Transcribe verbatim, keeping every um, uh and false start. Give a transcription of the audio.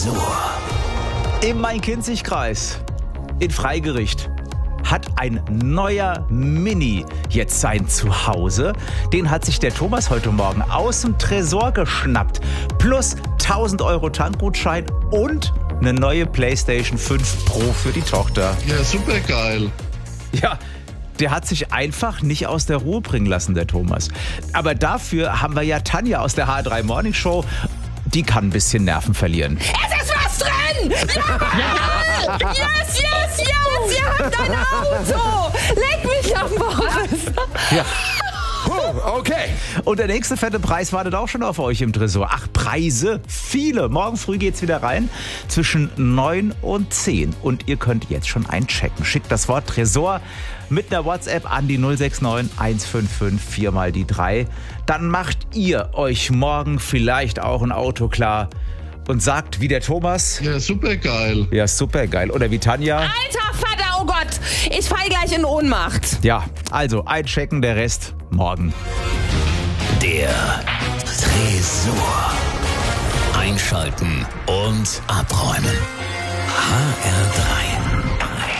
Tresor. Im Main-Kinzig-Kreis, in Freigericht, hat ein neuer Mini jetzt sein Zuhause. Den hat sich der Thomas heute Morgen aus dem Tresor geschnappt. Plus tausend Euro Tankgutschein und eine neue PlayStation fünf Pro für die Tochter. Ja, super geil. Ja, der hat sich einfach nicht aus der Ruhe bringen lassen, der Thomas. Aber dafür haben wir ja Tanja aus der H drei Morning Show. Die kann ein bisschen Nerven verlieren. Es ist was drin! Ja! Yes, yes, yes! Ihr habt ein Auto! Leck mich am Boris! Ja. Okay. Und der nächste fette Preis wartet auch schon auf euch im Tresor. Ach, Preise? Viele. Morgen früh geht's wieder rein. Zwischen neun und zehn. Und ihr könnt jetzt schon einchecken. Schickt das Wort Tresor mit einer WhatsApp an die null sechs neun eins fünf fünf vier mal die drei. Dann macht ihr euch morgen vielleicht auch ein Auto klar und sagt wie der Thomas. Ja, super geil. Ja, super geil. Oder wie Tanja. Alter Vater, oh Gott! Ich fall gleich in Ohnmacht. Ja, also einchecken, der Rest morgen. Der Tresor. Einschalten und abräumen. H R drei.